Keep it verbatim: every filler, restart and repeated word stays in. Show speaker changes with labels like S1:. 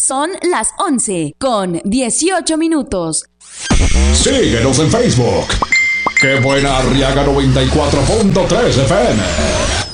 S1: Son las once con dieciocho minutos.
S2: Síguenos en Facebook. ¡Qué buena Arriaga noventa y cuatro punto tres F M!